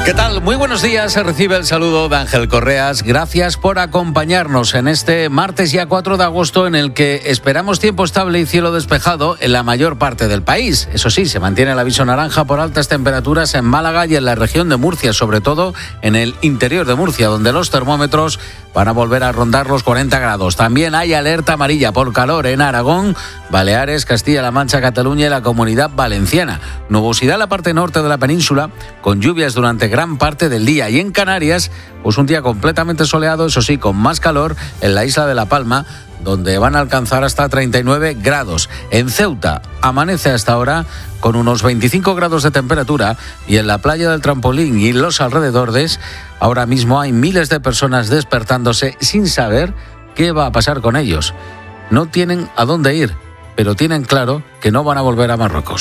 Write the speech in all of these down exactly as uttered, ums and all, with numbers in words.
¿Qué tal? Muy buenos días. Se recibe el saludo de Ángel Correas. Gracias por acompañarnos en este martes ya cuatro de agosto, en el que esperamos tiempo estable y cielo despejado en la mayor parte del país. Eso sí, se mantiene el aviso naranja por altas temperaturas en Málaga y en la región de Murcia, sobre todo en el interior de Murcia, donde los termómetros van a volver a rondar los cuarenta grados. También hay alerta amarilla por calor en Aragón, Baleares, Castilla-La Mancha, Cataluña y la Comunidad Valenciana. Nubosidad en la parte norte de la península, con lluvias durante gran parte del día. Y en Canarias, pues un día completamente soleado, eso sí, con más calor en la isla de La Palma, donde van a alcanzar hasta treinta y nueve grados. En Ceuta amanece hasta ahora con unos veinticinco grados de temperatura, y en la playa del Trampolín y los alrededores ahora mismo hay miles de personas despertándose sin saber qué va a pasar con ellos. No tienen a dónde ir, pero tienen claro que no van a volver a Marruecos.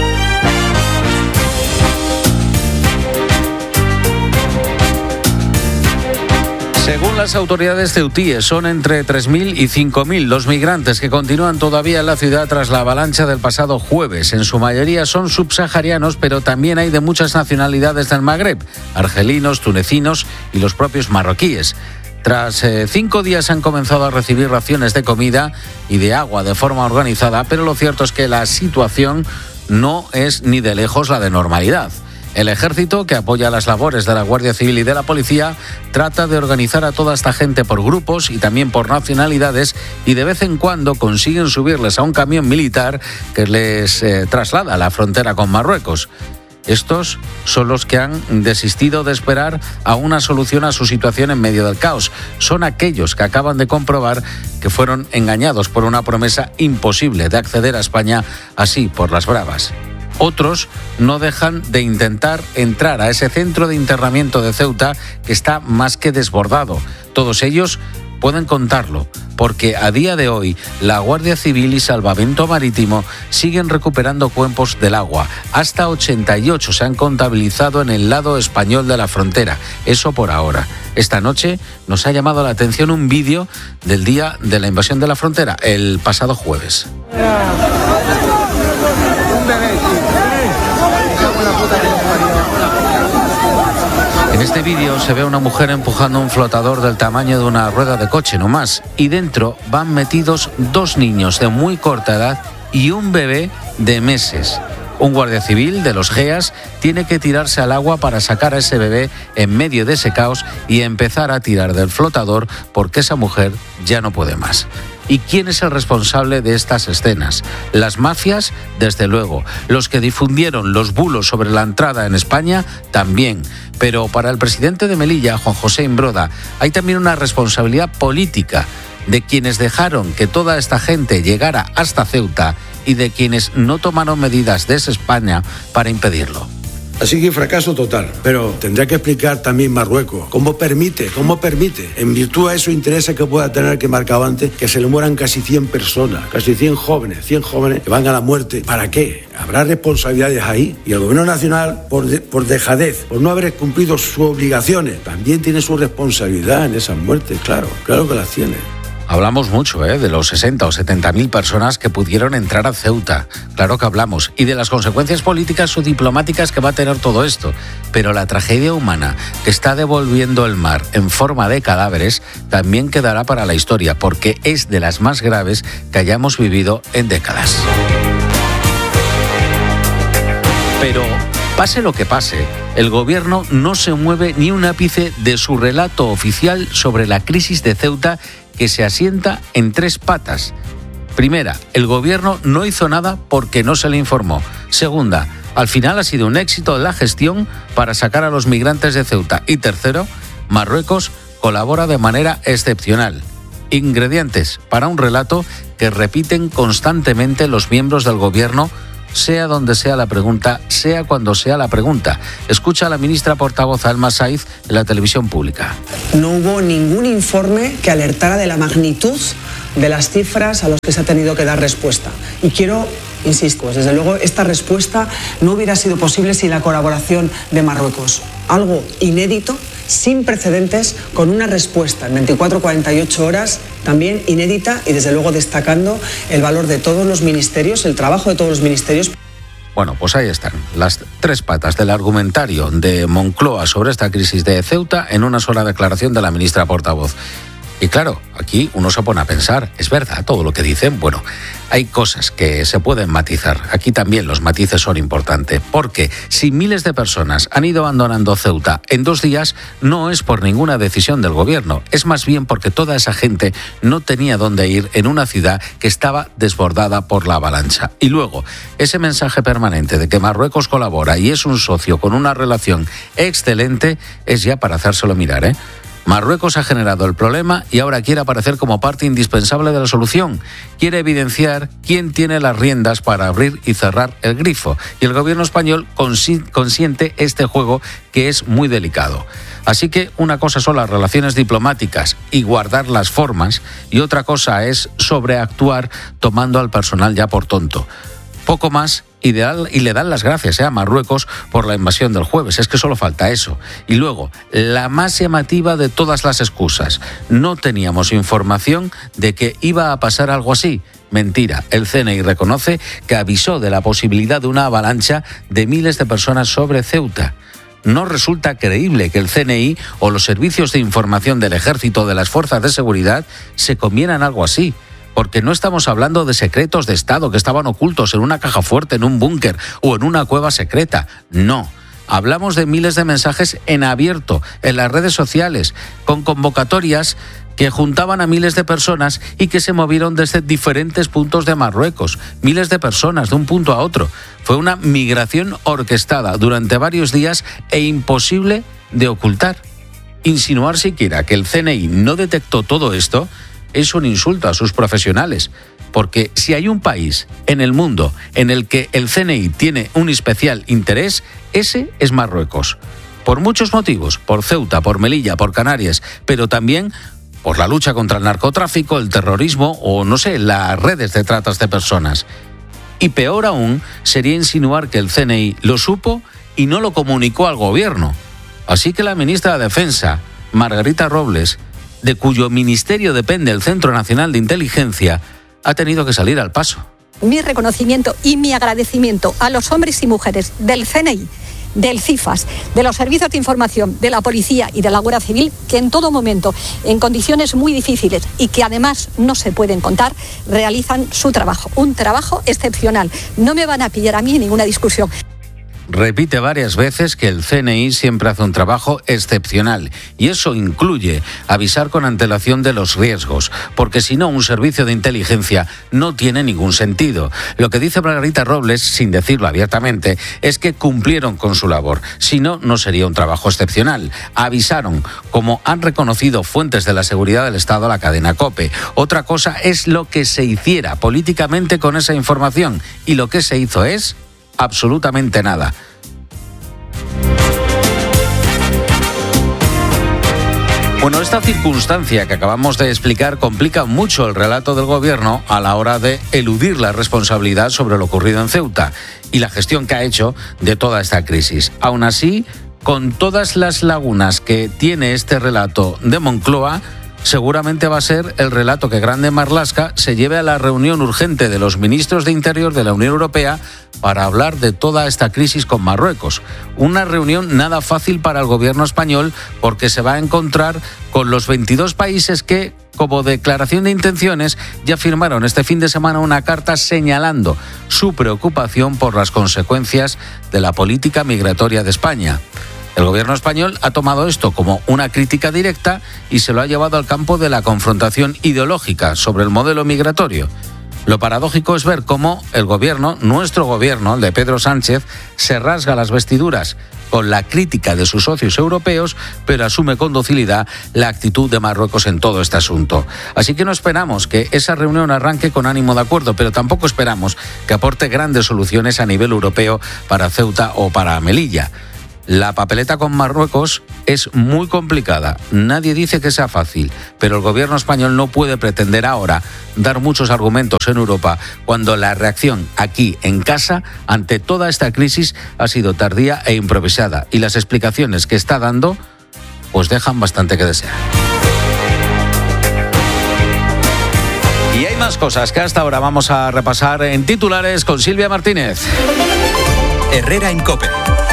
Según las autoridades ceutíes, son entre tres mil y cinco mil los migrantes que continúan todavía en la ciudad tras la avalancha del pasado jueves. En su mayoría son subsaharianos, pero también hay de muchas nacionalidades del Magreb: argelinos, tunecinos y los propios marroquíes. Tras eh, cinco días han comenzado a recibir raciones de comida y de agua de forma organizada, pero lo cierto es que la situación no es ni de lejos la de normalidad. El ejército, que apoya las labores de la Guardia Civil y de la policía, trata de organizar a toda esta gente por grupos y también por nacionalidades, y de vez en cuando consiguen subirles a un camión militar que les eh, traslada a la frontera con Marruecos. Estos son los que han desistido de esperar a una solución a su situación en medio del caos. Son aquellos que acaban de comprobar que fueron engañados por una promesa imposible de acceder a España así por las bravas. Otros no dejan de intentar entrar a ese centro de internamiento de Ceuta, que está más que desbordado. Todos ellos pueden contarlo, porque a día de hoy la Guardia Civil y Salvamento Marítimo siguen recuperando cuerpos del agua. Hasta ochenta y ocho se han contabilizado en el lado español de la frontera. Eso por ahora. Esta noche nos ha llamado la atención un vídeo del día de la invasión de la frontera, el pasado jueves. En este vídeo se ve a una mujer empujando un flotador del tamaño de una rueda de coche, no más, y dentro van metidos dos niños de muy corta edad y un bebé de meses. Un guardia civil de los G E A S tiene que tirarse al agua para sacar a ese bebé en medio de ese caos y empezar a tirar del flotador, porque esa mujer ya no puede más. ¿Y quién es el responsable de estas escenas? Las mafias, desde luego. Los que difundieron los bulos sobre la entrada en España, también. Pero para el presidente de Melilla, Juan José Imbroda, hay también una responsabilidad política de quienes dejaron que toda esta gente llegara hasta Ceuta y de quienes no tomaron medidas desde España para impedirlo. Así que fracaso total, pero tendrá que explicar también Marruecos cómo permite, cómo permite, en virtud de esos intereses que pueda tener, que marcaba antes, que se le mueran casi cien personas, casi cien jóvenes, cien jóvenes que van a la muerte. ¿Para qué? Habrá responsabilidades ahí. Y el gobierno nacional, por, de, por dejadez, por no haber cumplido sus obligaciones, también tiene su responsabilidad en esas muertes, claro, claro que las tiene. Hablamos mucho ¿eh? de los sesenta o setenta mil personas que pudieron entrar a Ceuta. Claro que hablamos. Y de las consecuencias políticas o diplomáticas que va a tener todo esto. Pero la tragedia humana que está devolviendo el mar en forma de cadáveres también quedará para la historia, porque es de las más graves que hayamos vivido en décadas. Pero pase lo que pase, el gobierno no se mueve ni un ápice de su relato oficial sobre la crisis de Ceuta, que se asienta en tres patas. Primera, el gobierno no hizo nada porque no se le informó. Segunda, al final ha sido un éxito la gestión para sacar a los migrantes de Ceuta. Y tercero, Marruecos colabora de manera excepcional. Ingredientes para un relato que repiten constantemente los miembros del gobierno, sea donde sea la pregunta, sea cuando sea la pregunta. Escucha a la ministra portavoz Alma Saiz en la televisión pública. No hubo ningún informe que alertara de la magnitud de las cifras a los que se ha tenido que dar respuesta. Y quiero, insisto, desde luego esta respuesta no hubiera sido posible sin la colaboración de Marruecos. Algo inédito, sin precedentes, con una respuesta en veinticuatro a cuarenta y ocho horas también inédita, y desde luego destacando el valor de todos los ministerios, el trabajo de todos los ministerios. Bueno, pues ahí están, las tres patas del argumentario de Moncloa sobre esta crisis de Ceuta en una sola declaración de la ministra portavoz. Y claro, aquí uno se pone a pensar, ¿es verdad todo lo que dicen? Bueno, hay cosas que se pueden matizar. Aquí también los matices son importantes, porque si miles de personas han ido abandonando Ceuta en dos días, no es por ninguna decisión del gobierno, es más bien porque toda esa gente no tenía dónde ir en una ciudad que estaba desbordada por la avalancha. Y luego, ese mensaje permanente de que Marruecos colabora y es un socio con una relación excelente, es ya para hacérselo mirar, ¿eh? Marruecos ha generado el problema y ahora quiere aparecer como parte indispensable de la solución. Quiere evidenciar quién tiene las riendas para abrir y cerrar el grifo. Y el gobierno español consi- consiente este juego que es muy delicado. Así que una cosa son las relaciones diplomáticas y guardar las formas, y otra cosa es sobreactuar tomando al personal ya por tonto. Poco más y, de, y le dan las gracias ¿eh? a Marruecos por la invasión del jueves. Es que solo falta eso. Y luego, la más llamativa de todas las excusas. No teníamos información de que iba a pasar algo así. Mentira. El C N I reconoce que avisó de la posibilidad de una avalancha de miles de personas sobre Ceuta. No resulta creíble que el C N I o los servicios de información del Ejército o de las fuerzas de seguridad se comieran algo así. Porque no estamos hablando de secretos de Estado que estaban ocultos en una caja fuerte, en un búnker o en una cueva secreta. No. Hablamos de miles de mensajes en abierto, en las redes sociales, con convocatorias que juntaban a miles de personas y que se movieron desde diferentes puntos de Marruecos. Miles de personas de un punto a otro. Fue una migración orquestada durante varios días e imposible de ocultar. Insinuar siquiera que el C N I no detectó todo esto es un insulto a sus profesionales, porque si hay un país en el mundo en el que el C N I tiene un especial interés, ese es Marruecos. Por muchos motivos, por Ceuta, por Melilla, por Canarias, pero también por la lucha contra el narcotráfico, el terrorismo o, no sé, las redes de tratas de personas. Y peor aún sería insinuar que el C N I lo supo y no lo comunicó al gobierno. Así que la ministra de Defensa, Margarita Robles, de cuyo ministerio depende el Centro Nacional de Inteligencia, ha tenido que salir al paso. Mi reconocimiento y mi agradecimiento a los hombres y mujeres del C N I, del CIFAS, de los servicios de información, de la policía y de la Guardia Civil, que en todo momento, en condiciones muy difíciles y que además no se pueden contar, realizan su trabajo. Un trabajo excepcional. No me van a pillar a mí en ninguna discusión. Repite varias veces que el C N I siempre hace un trabajo excepcional y eso incluye avisar con antelación de los riesgos, porque si no, un servicio de inteligencia no tiene ningún sentido. Lo que dice Margarita Robles, sin decirlo abiertamente, es que cumplieron con su labor. Si no, no sería un trabajo excepcional. Avisaron, como han reconocido fuentes de la seguridad del Estado a la cadena COPE. Otra cosa es lo que se hiciera políticamente con esa información y lo que se hizo es absolutamente nada. Bueno, esta circunstancia que acabamos de explicar complica mucho el relato del gobierno a la hora de eludir la responsabilidad sobre lo ocurrido en Ceuta y la gestión que ha hecho de toda esta crisis. Aún así, con todas las lagunas que tiene este relato de Moncloa, seguramente va a ser el relato que Grande Marlaska se lleve a la reunión urgente de los ministros de Interior de la Unión Europea para hablar de toda esta crisis con Marruecos. Una reunión nada fácil para el gobierno español porque se va a encontrar con los veintidós países que, como declaración de intenciones, ya firmaron este fin de semana una carta señalando su preocupación por las consecuencias de la política migratoria de España. El gobierno español ha tomado esto como una crítica directa y se lo ha llevado al campo de la confrontación ideológica sobre el modelo migratorio. Lo paradójico es ver cómo el gobierno, nuestro gobierno, el de Pedro Sánchez, se rasga las vestiduras con la crítica de sus socios europeos, pero asume con docilidad la actitud de Marruecos en todo este asunto. Así que no esperamos que esa reunión arranque con ánimo de acuerdo, pero tampoco esperamos que aporte grandes soluciones a nivel europeo para Ceuta o para Melilla. La papeleta con Marruecos es muy complicada. Nadie dice que sea fácil, pero el gobierno español no puede pretender ahora dar muchos argumentos en Europa cuando la reacción aquí en casa ante toda esta crisis ha sido tardía e improvisada y las explicaciones que está dando pues dejan bastante que desear. Y hay más cosas que hasta ahora vamos a repasar en titulares con Silvia Martínez. Herrera en COPE.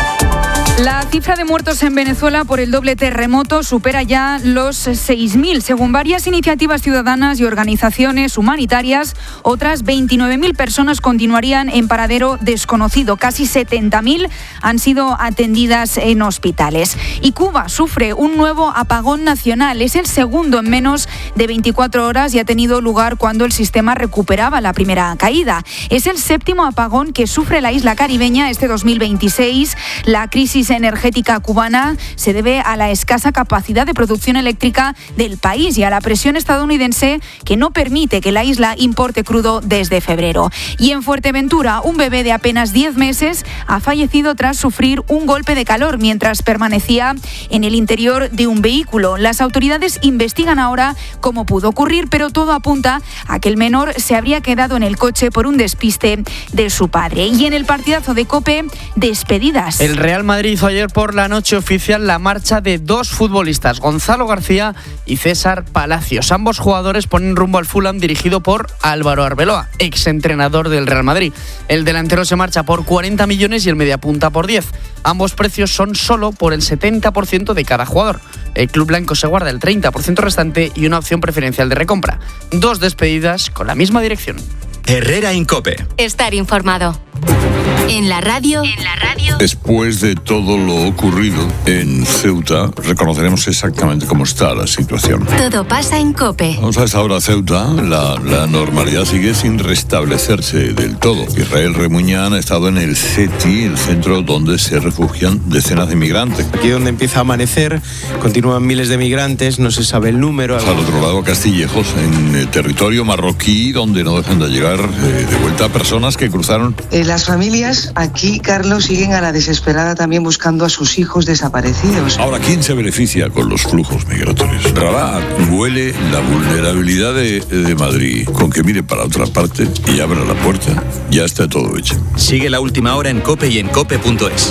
La cifra de muertos en Venezuela por el doble terremoto supera ya los seis mil. Según varias iniciativas ciudadanas y organizaciones humanitarias, otras veintinueve mil personas continuarían en paradero desconocido. Casi setenta mil han sido atendidas en hospitales. Y Cuba sufre un nuevo apagón nacional. Es el segundo en menos de veinticuatro horas y ha tenido lugar cuando el sistema recuperaba la primera caída. Es el séptimo apagón que sufre la isla caribeña este dos mil veintiséis. La crisis energética cubana se debe a la escasa capacidad de producción eléctrica del país y a la presión estadounidense que no permite que la isla importe crudo desde febrero. Y en Fuerteventura, un bebé de apenas diez meses ha fallecido tras sufrir un golpe de calor mientras permanecía en el interior de un vehículo. Las autoridades investigan ahora cómo pudo ocurrir, pero todo apunta a que el menor se habría quedado en el coche por un despiste de su padre. Y en el partidazo de COPE, despedidas. El Real Madrid hizo ayer por la noche oficial la marcha de dos futbolistas, Gonzalo García y César Palacios. Ambos jugadores ponen rumbo al Fulham, dirigido por Álvaro Arbeloa, exentrenador del Real Madrid. El delantero se marcha por cuarenta millones y el mediapunta por diez. Ambos precios son solo por el setenta por ciento de cada jugador. El club blanco se guarda el treinta por ciento restante y una opción preferencial de recompra. Dos despedidas con la misma dirección. Herrera en COPE. Estar informado. En la radio, en la radio. Después de todo lo ocurrido en Ceuta, reconoceremos exactamente cómo está la situación. Todo pasa en COPE. Vamos a esta hora, Ceuta. La, la normalidad sigue sin restablecerse del todo. Israel Remuñán ha estado en el CETI, el centro donde se refugian decenas de migrantes. Aquí donde empieza a amanecer, continúan miles de migrantes, no se sabe el número. Al otro lado, Castillejos, en el territorio marroquí, donde no dejan de llegar eh, de vuelta personas que cruzaron. Eh, las familias aquí, Carlos, siguen a la desesperada también buscando a sus hijos desaparecidos. Ahora, ¿quién se beneficia con los flujos migratorios? Rabat huele la vulnerabilidad de, de Madrid. Con que mire para otra parte y abra la puerta, ya está todo hecho. Sigue la última hora en COPE y en cope punto es.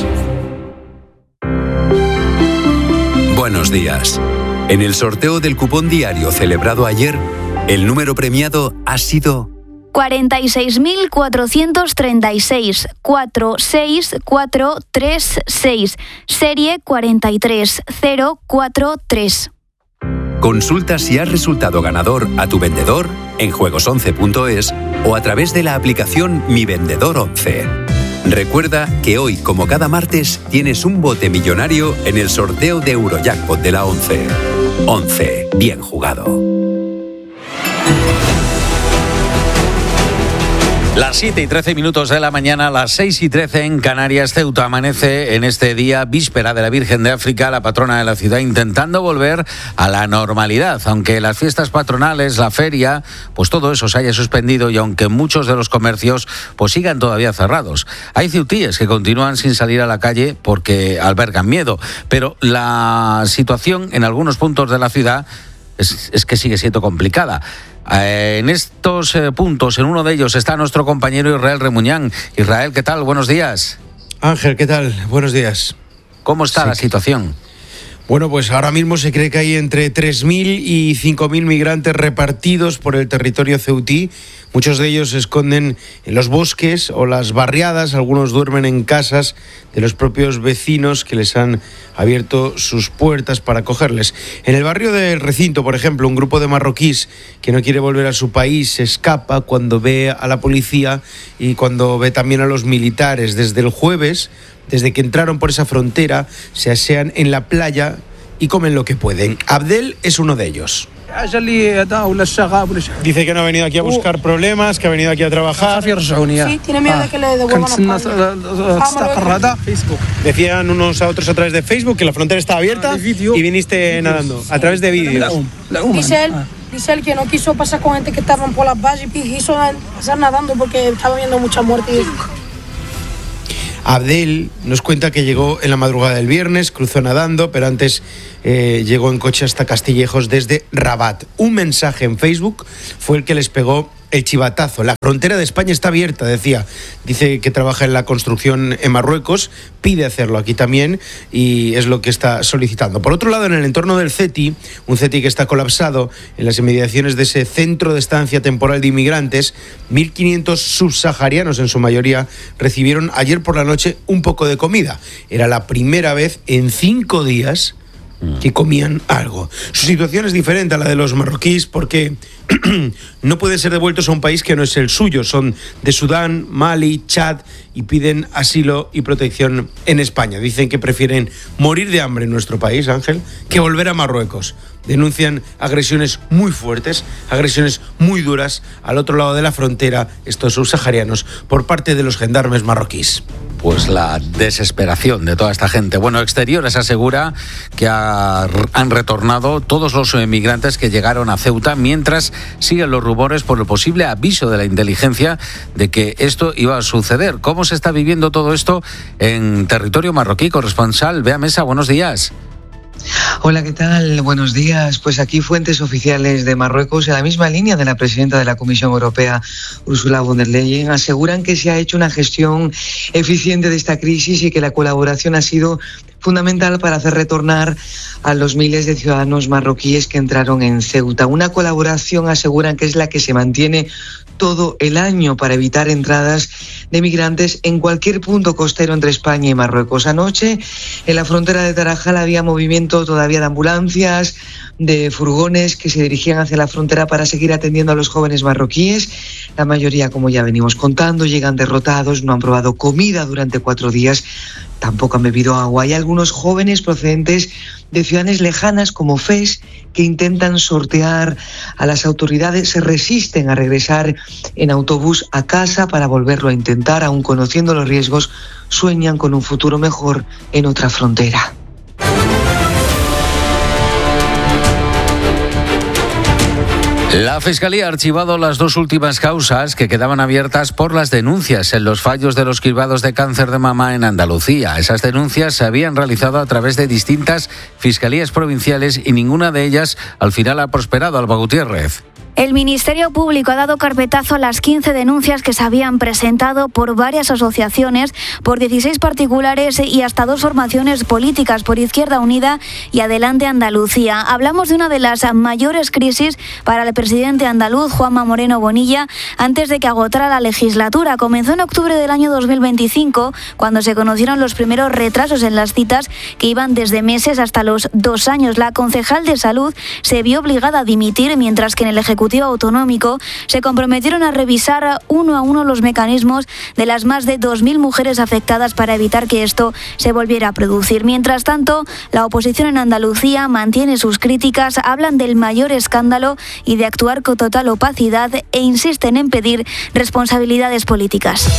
Buenos días. En el sorteo del cupón diario celebrado ayer, el número premiado ha sido cuarenta y seis mil cuatrocientos treinta y seis, cuatro seis cuatro tres seis, serie cuarenta y tres cero cuatro tres. Consulta si has resultado ganador a tu vendedor en juegos once punto es o a través de la aplicación Mi Vendedor once. Recuerda que hoy, como cada martes, tienes un bote millonario en el sorteo de Eurojackpot de la once. once. Bien jugado. Las siete y trece minutos de la mañana, las seis y trece en Canarias. Ceuta amanece en este día, víspera de la Virgen de África, la patrona de la ciudad, intentando volver a la normalidad. Aunque las fiestas patronales, la feria, pues todo eso se haya suspendido y aunque muchos de los comercios pues sigan todavía cerrados. Hay ceutíes que continúan sin salir a la calle porque albergan miedo, pero la situación en algunos puntos de la ciudad es, es que sigue siendo complicada. Eh, en estos eh, puntos, en uno de ellos, está nuestro compañero Israel Remuñán. Israel, ¿qué tal? Buenos días. Ángel, ¿qué tal? Buenos días. ¿Cómo está sí. la situación? Bueno, pues ahora mismo se cree que hay entre tres mil y cinco mil migrantes repartidos por el territorio ceutí. Muchos de ellos se esconden en los bosques o las barriadas, algunos duermen en casas de los propios vecinos que les han abierto sus puertas para acogerles. En el barrio del Recinto, por ejemplo, un grupo de marroquíes que no quiere volver a su país se escapa cuando ve a la policía y cuando ve también a los militares. Desde el jueves, desde que entraron por esa frontera, se asean en la playa y comen lo que pueden. Abdel es uno de ellos. Dice que no ha venido aquí a buscar problemas, que ha venido aquí a trabajar. Sí, tiene miedo de que le devuelvan a España. Decían unos a otros a través de Facebook que la frontera estaba abierta y viniste nadando, a través de vídeos. Dice él, dice él que no quiso pasar con gente que estaban por las vallas y quiso pasar nadando porque estaba viendo mucha muerte. Abdel nos cuenta que llegó en la madrugada del viernes, cruzó nadando, pero antes eh, llegó en coche hasta Castillejos desde Rabat. Un mensaje en Facebook fue el que les pegó el chivatazo. La frontera de España está abierta, decía. Dice que trabaja en la construcción en Marruecos, pide hacerlo aquí también y es lo que está solicitando. Por otro lado, en el entorno del CETI, un CETI que está colapsado en las inmediaciones de ese centro de estancia temporal de inmigrantes, mil quinientos subsaharianos en su mayoría recibieron ayer por la noche un poco de comida. Era la primera vez en cinco días que comían algo. Su situación es diferente a la de los marroquíes porque no pueden ser devueltos a un país que no es el suyo. Son de Sudán, Mali, Chad y piden asilo y protección en España. Dicen que prefieren morir de hambre en nuestro país, Ángel, que volver a Marruecos. Denuncian agresiones muy fuertes, agresiones muy duras al otro lado de la frontera, estos subsaharianos, por parte de los gendarmes marroquíes. Pues la desesperación de toda esta gente. Bueno, Exteriores asegura que ha, han retornado todos los emigrantes que llegaron a Ceuta, mientras siguen los rumores por el posible aviso de la inteligencia de que esto iba a suceder. ¿Cómo se está viviendo todo esto en territorio marroquí? Corresponsal Bea Mesa, buenos días. Hola, ¿qué tal? Buenos días. Pues aquí fuentes oficiales de Marruecos, en la misma línea de la presidenta de la Comisión Europea, Ursula von der Leyen, aseguran que se ha hecho una gestión eficiente de esta crisis y que la colaboración ha sido fundamental para hacer retornar a los miles de ciudadanos marroquíes que entraron en Ceuta. Una colaboración, aseguran, que es la que se mantiene todo el año para evitar entradas de migrantes en cualquier punto costero entre España y Marruecos. Anoche, en la frontera de Tarajal, había movimiento todavía de ambulancias, de furgones que se dirigían hacia la frontera para seguir atendiendo a los jóvenes marroquíes. La mayoría, como ya venimos contando, llegan derrotados, no han probado comida durante cuatro días, tampoco han bebido agua. Hay algunos jóvenes procedentes de ciudades lejanas como Fez que intentan sortear a las autoridades, se resisten a regresar en autobús a casa para volverlo a intentar, aun conociendo los riesgos, sueñan con un futuro mejor en otra frontera. La Fiscalía ha archivado las dos últimas causas que quedaban abiertas por las denuncias en los fallos de los cribados de cáncer de mama en Andalucía. Esas denuncias se habían realizado a través de distintas fiscalías provinciales y ninguna de ellas al final ha prosperado. Alba Gutiérrez. El Ministerio Público ha dado carpetazo a las quince denuncias que se habían presentado por varias asociaciones, por dieciséis particulares y hasta dos formaciones políticas, por Izquierda Unida y Adelante Andalucía. Hablamos de una de las mayores crisis para el presidente andaluz, Juanma Moreno Bonilla, antes de que agotara la legislatura. Comenzó en octubre del año dos mil veinticinco, cuando se conocieron los primeros retrasos en las citas que iban desde meses hasta los dos años. La concejal de Salud se vio obligada a dimitir, mientras que en el Ejecutivo Autonómico se comprometieron a revisar uno a uno los mecanismos de las más de dos mil mujeres afectadas para evitar que esto se volviera a producir. Mientras tanto, la oposición en Andalucía mantiene sus críticas, hablan del mayor escándalo y de actuar con total opacidad e insisten en pedir responsabilidades políticas.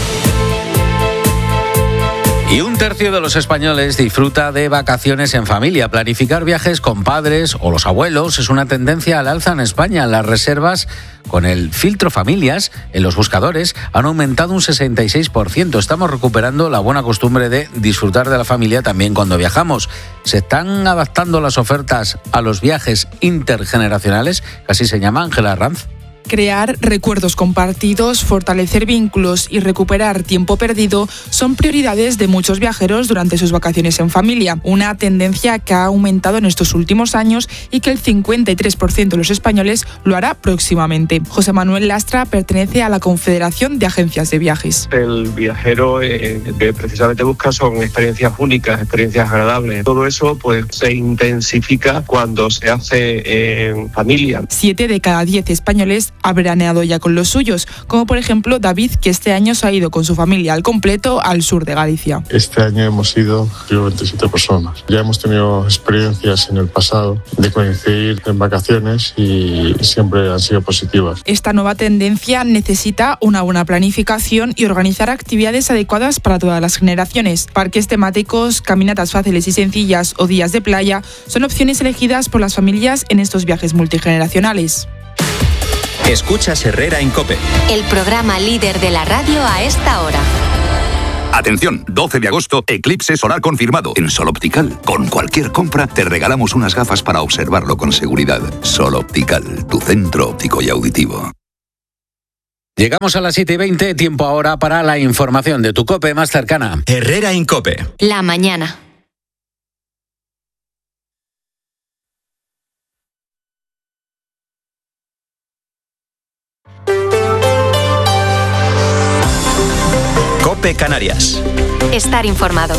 Y un tercio de los españoles disfruta de vacaciones en familia. Planificar viajes con padres o los abuelos es una tendencia al alza en España. Las reservas con el filtro familias en los buscadores han aumentado un sesenta y seis por ciento. Estamos recuperando la buena costumbre de disfrutar de la familia también cuando viajamos. ¿Se están adaptando las ofertas a los viajes intergeneracionales? Casi se llama Ángela Ranz. Crear recuerdos compartidos, fortalecer vínculos y recuperar tiempo perdido son prioridades de muchos viajeros durante sus vacaciones en familia, una tendencia que ha aumentado en estos últimos años y que el cincuenta y tres por ciento de los españoles lo hará próximamente. José Manuel Lastra pertenece a la Confederación de Agencias de Viajes. El viajero eh, que precisamente busca son experiencias únicas, experiencias agradables. Todo eso pues se intensifica cuando se hace en familia. Siete de cada diez españoles ha veraneado ya con los suyos, como por ejemplo David, que este año se ha ido con su familia al completo al sur de Galicia. Este año hemos ido veintisiete personas. Ya hemos tenido experiencias en el pasado de coincidir en vacaciones y siempre han sido positivas. Esta nueva tendencia necesita una buena planificación y organizar actividades adecuadas para todas las generaciones. Parques temáticos, caminatas fáciles y sencillas o días de playa son opciones elegidas por las familias en estos viajes multigeneracionales. Escuchas Herrera en COPE. El programa líder de la radio a esta hora. Atención, doce de agosto, eclipse solar confirmado en Sol Optical. Con cualquier compra te regalamos unas gafas para observarlo con seguridad. Sol Optical, tu centro óptico y auditivo. Llegamos a las siete y veinte, tiempo ahora para la información de tu COPE más cercana. Herrera Incope. La mañana. COPE Canarias. Estar informado.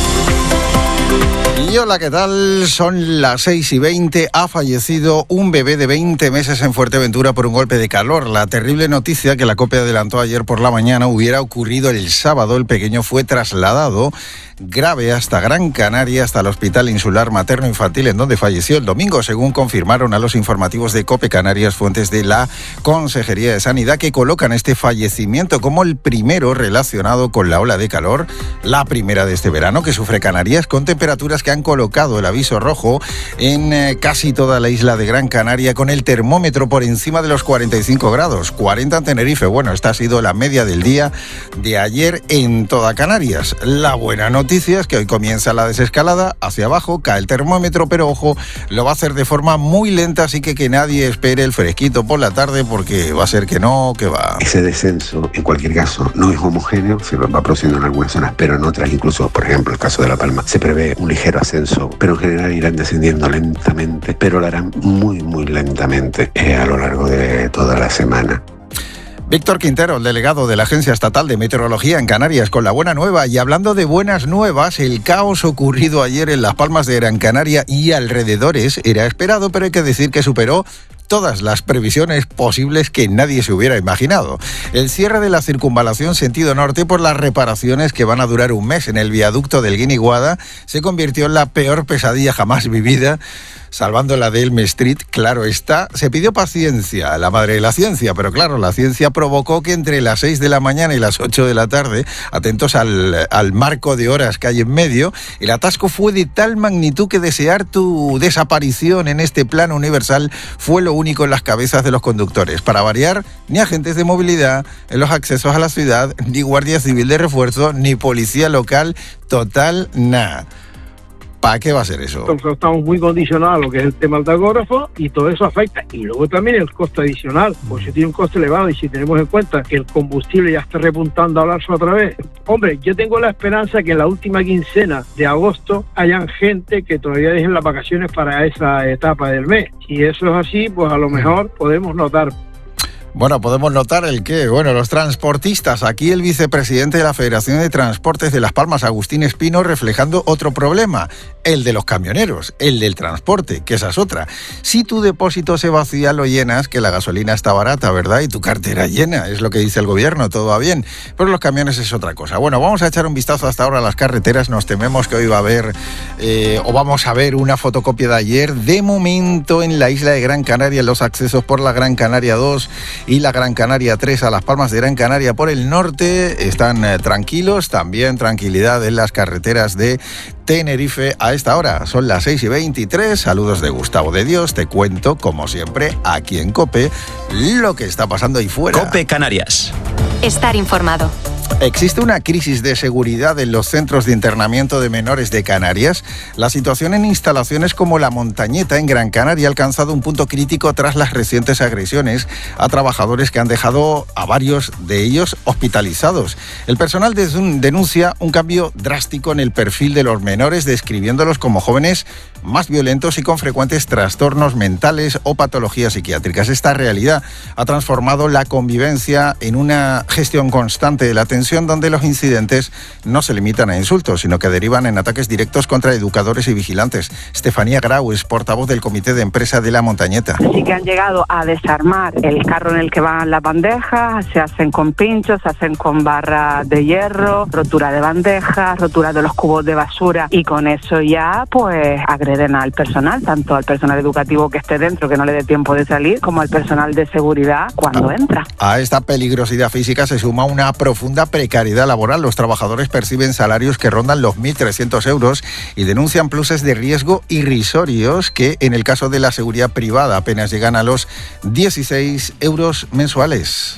Y hola, ¿qué tal? Son las seis y veinte. Ha fallecido un bebé de veinte meses en Fuerteventura por un golpe de calor. La terrible noticia que la COPE adelantó ayer por la mañana hubiera ocurrido el sábado. El pequeño fue trasladado grave hasta Gran Canaria, hasta el Hospital Insular Materno Infantil, en donde falleció el domingo, según confirmaron a los informativos de COPE Canarias fuentes de la Consejería de Sanidad, que colocan este fallecimiento como el primero relacionado con la ola de calor, la primera de este verano que sufre Canarias, con temperaturas que han colocado el aviso rojo en eh, casi toda la isla de Gran Canaria, con el termómetro por encima de los cuarenta y cinco grados, cuarenta en Tenerife. Bueno, esta ha sido la media del día de ayer en toda Canarias. La buena noticia es que hoy comienza la desescalada, hacia abajo cae el termómetro, pero ojo, lo va a hacer de forma muy lenta, así que que nadie espere el fresquito por la tarde, porque va a ser que no, que va. Ese descenso, en cualquier caso, no es homogéneo, se va produciendo en algunas zonas, pero en otras, incluso, por ejemplo, el caso de La Palma, se prevé un ligero ascenso, pero en general irán descendiendo lentamente, pero lo harán muy, muy lentamente eh, a lo largo de toda la semana. Víctor Quintero, el delegado de la Agencia Estatal de Meteorología en Canarias, con la buena nueva. Y hablando de buenas nuevas, el caos ocurrido ayer en Las Palmas de Gran Canaria y alrededores era esperado, pero hay que decir que superó todas las previsiones posibles que nadie se hubiera imaginado. El cierre de la circunvalación sentido norte por las reparaciones que van a durar un mes en el viaducto del Guiniguada se convirtió en la peor pesadilla jamás vivida. Salvando la de Elm Street, claro está, se pidió paciencia a la madre de la ciencia, pero claro, la ciencia provocó que entre las seis de la mañana y las ocho de la tarde, atentos al, al marco de horas que hay en medio, el atasco fue de tal magnitud que desear tu desaparición en este plano universal fue lo único en las cabezas de los conductores. Para variar, ni agentes de movilidad en los accesos a la ciudad, ni guardia civil de refuerzo, ni policía local, total, nada. ¿Para qué va a ser eso? Nosotros estamos muy condicionados a lo que es el tema del tacógrafo y todo eso afecta. Y luego también el costo adicional, pues si tiene un costo elevado y si tenemos en cuenta que el combustible ya está repuntando a hablarse otra vez. Hombre, yo tengo la esperanza que en la última quincena de agosto hayan gente que todavía dejen las vacaciones para esa etapa del mes. Si eso es así, pues a lo mejor podemos notar. Bueno, podemos notar el qué. Bueno, los transportistas. Aquí el vicepresidente de la Federación de Transportes de Las Palmas, Agustín Espino, reflejando otro problema, el de los camioneros, el del transporte, que esa es otra. Si tu depósito se vacía, lo llenas, que la gasolina está barata, ¿verdad? Y tu cartera llena, es lo que dice el gobierno, todo va bien. Pero los camiones es otra cosa. Bueno, vamos a echar un vistazo hasta ahora a las carreteras. Nos tememos que hoy va a haber, eh, o vamos a ver una fotocopia de ayer. De momento, en la isla de Gran Canaria, los accesos por la Gran Canaria dos y la Gran Canaria tres a Las Palmas de Gran Canaria por el norte están eh, tranquilos. También tranquilidad en las carreteras de Tenerife a esta hora. Son las seis y veintitrés. Saludos de Gustavo de Dios. Te cuento, como siempre, aquí en COPE, lo que está pasando ahí fuera. COPE Canarias. Estar informado. ¿Existe una crisis de seguridad en los centros de internamiento de menores de Canarias? La situación en instalaciones como La Montañeta en Gran Canaria ha alcanzado un punto crítico tras las recientes agresiones a trabajadores que han dejado a varios de ellos hospitalizados. El personal denuncia un cambio drástico en el perfil de los menores, describiéndolos como jóvenes más violentos y con frecuentes trastornos mentales o patologías psiquiátricas. Esta realidad ha transformado la convivencia en una gestión constante de la tensión, donde los incidentes no se limitan a insultos, sino que derivan en ataques directos contra educadores y vigilantes. Estefanía Grau es portavoz del Comité de Empresa de La Montañeta. Sí que han llegado a desarmar el carro en el que van las bandejas, se hacen con pinchos, se hacen con barras de hierro, rotura de bandejas, rotura de los cubos de basura, y con eso ya pues agreden al personal, tanto al personal educativo que esté dentro, que no le dé tiempo de salir, como al personal de seguridad cuando a, entra. A esta peligrosidad física se suma una profunda precariedad laboral. Los trabajadores perciben salarios que rondan los mil trescientos euros y denuncian pluses de riesgo irrisorios que, en el caso de la seguridad privada, apenas llegan a los dieciséis euros mensuales.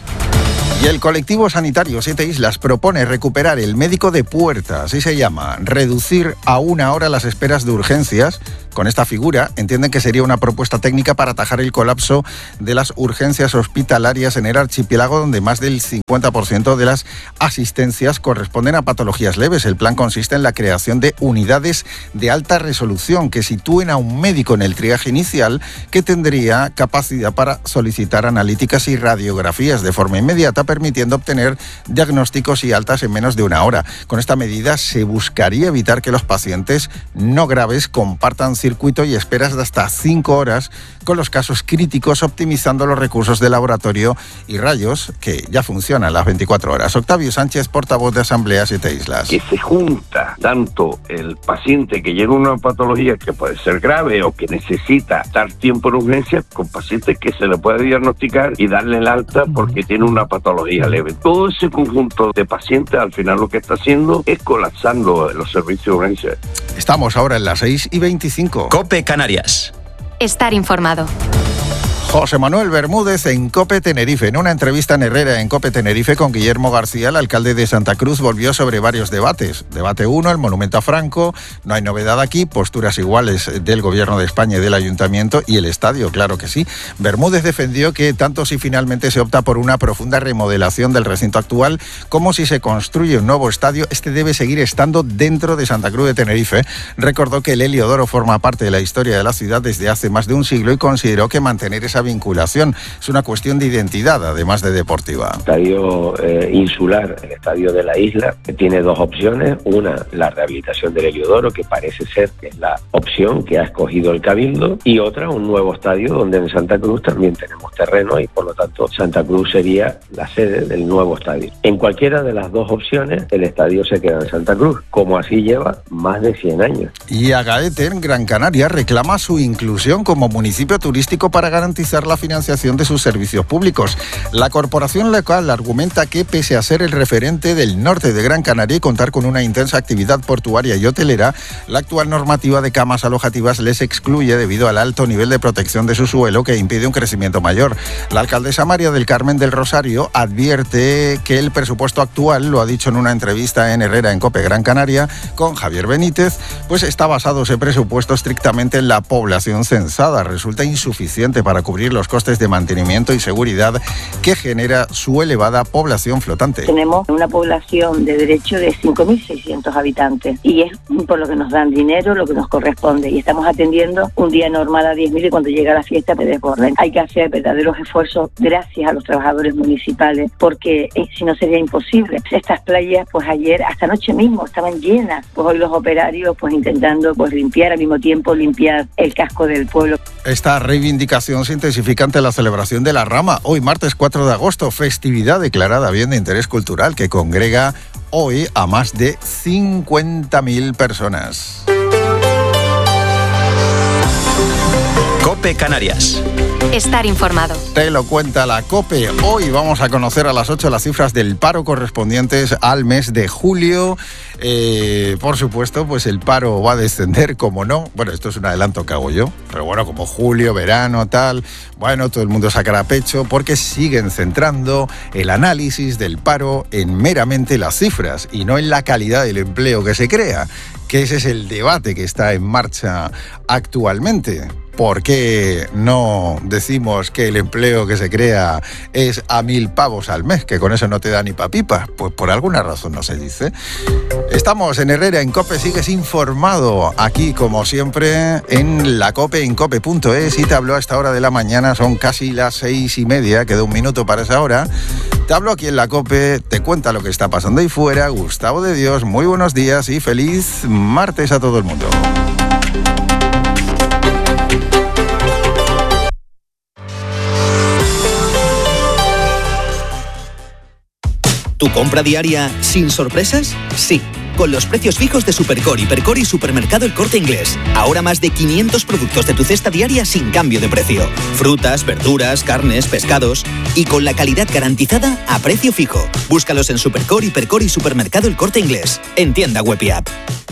Y el colectivo sanitario Siete Islas propone recuperar el médico de puerta, así se llama, reducir a una hora las esperas de urgencias, Con esta figura entienden que sería una propuesta técnica para atajar el colapso de las urgencias hospitalarias en el archipiélago, donde más del cincuenta por ciento de las asistencias corresponden a patologías leves. El plan consiste en la creación de unidades de alta resolución que sitúen a un médico en el triaje inicial, que tendría capacidad para solicitar analíticas y radiografías de forma inmediata, permitiendo obtener diagnósticos y altas en menos de una hora. Con esta medida se buscaría evitar que los pacientes no graves compartan circuito y esperas de hasta cinco horas con los casos críticos, optimizando los recursos de laboratorio y rayos que ya funcionan las veinticuatro horas. Octavio Sánchez, portavoz de Asamblea Siete Islas. Que se junta tanto el paciente que llega a una patología que puede ser grave o que necesita dar tiempo en urgencia, con pacientes que se le puede diagnosticar y darle el alta porque tiene una patología leve. Todo ese conjunto de pacientes al final lo que está haciendo es colapsando los servicios de urgencia. Estamos ahora en las seis y veinticinco. COPE Canarias. Estar informado. José Manuel Bermúdez en COPE Tenerife. En una entrevista en Herrera en COPE Tenerife con Guillermo García, el alcalde de Santa Cruz volvió sobre varios debates. Debate uno, el monumento a Franco. No hay novedad aquí, posturas iguales del Gobierno de España y del Ayuntamiento, y el estadio, claro que sí. Bermúdez defendió que tanto si finalmente se opta por una profunda remodelación del recinto actual como si se construye un nuevo estadio, este debe seguir estando dentro de Santa Cruz de Tenerife. Recordó que el Heliodoro forma parte de la historia de la ciudad desde hace más de un siglo y consideró que mantener esa vinculación es una cuestión de identidad, además de deportiva. El estadio eh, insular, el estadio de la isla, tiene dos opciones. Una, la rehabilitación del Heliodoro, que parece ser que es la opción que ha escogido el Cabildo, y otra, un nuevo estadio donde en Santa Cruz también tenemos terreno y por lo tanto Santa Cruz sería la sede del nuevo estadio. En cualquiera de las dos opciones el estadio se queda en Santa Cruz, como así lleva más de cien años. Y Agaete, en Gran Canaria, reclama su inclusión como municipio turístico para garantizar la financiación de sus servicios públicos. La corporación local argumenta que, pese a ser el referente del norte de Gran Canaria y contar con una intensa actividad portuaria y hotelera, la actual normativa de camas alojativas les excluye debido al alto nivel de protección de su suelo, que impide un crecimiento mayor. La alcaldesa María del Carmen del Rosario advierte que el presupuesto actual, lo ha dicho en una entrevista en Herrera en COPE Gran Canaria con Javier Benítez, pues está basado ese presupuesto estrictamente en la población censada. Resulta insuficiente para cubrir los costes de mantenimiento y seguridad que genera su elevada población flotante. Tenemos una población de derecho de cinco mil seiscientos habitantes y es por lo que nos dan dinero, lo que nos corresponde, y estamos atendiendo un día normal a diez mil y cuando llega la fiesta me desborden. Hay que hacer verdaderos esfuerzos gracias a los trabajadores municipales, porque eh, si no sería imposible. Estas playas, pues ayer, hasta anoche mismo, estaban llenas. Pues hoy los operarios pues intentando pues limpiar, al mismo tiempo limpiar el casco del pueblo. Esta reivindicación se intensifica ante la celebración de la Rama, hoy martes cuatro de agosto, festividad declarada bien de interés cultural que congrega hoy a más de cincuenta mil personas. COPE Canarias. Estar informado. Te lo cuenta la COPE. Hoy vamos a conocer a las ocho las cifras del paro correspondientes al mes de julio. Eh, por supuesto, pues el paro va a descender, como no. Bueno, esto es un adelanto que hago yo, pero bueno, como julio, verano, tal, bueno, todo el mundo sacará pecho porque siguen centrando el análisis del paro en meramente las cifras y no en la calidad del empleo que se crea, que ese es el debate que está en marcha actualmente. ¿Por qué no decimos que el empleo que se crea es a mil pavos al mes, que con eso no te da ni pa' pipa? Pues por alguna razón no se dice. Estamos en Herrera, en COPE, sigues informado aquí, como siempre, en la COPE, en cope punto es, y te hablo a esta hora de la mañana, son casi las seis y media, queda un minuto para esa hora. Te hablo aquí en la COPE, te cuenta lo que está pasando ahí fuera. Gustavo de Dios, muy buenos días y feliz martes a todo el mundo. ¿Tu compra diaria sin sorpresas? Sí, con los precios fijos de Supercore, Hipercore y Supermercado El Corte Inglés. Ahora más de quinientos productos de tu cesta diaria sin cambio de precio. Frutas, verduras, carnes, pescados y con la calidad garantizada a precio fijo. Búscalos en Supercore, Hipercore y Supermercado El Corte Inglés. En tienda web y app.